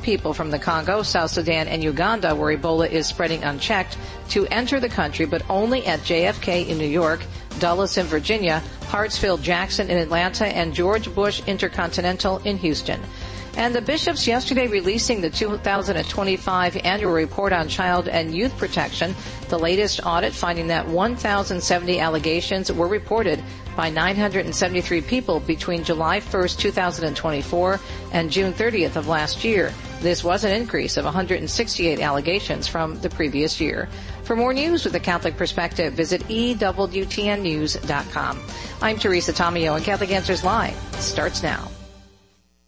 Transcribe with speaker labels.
Speaker 1: people from the Congo, South Sudan, and Uganda, where Ebola is spreading unchecked, to enter the country, but only at JFK in New York, Dulles in Virginia, Hartsfield-Jackson in Atlanta, and George Bush Intercontinental in Houston. And the bishops yesterday releasing the 2025 annual report on child and youth protection, the latest audit finding that 1,070 allegations were reported by 973 people between July 1st, 2024 and June 30th of last year. This was an increase of 168 allegations from the previous year. For more news with a Catholic perspective, visit EWTNnews.com. I'm Teresa Tomeo, and Catholic Answers Live starts now.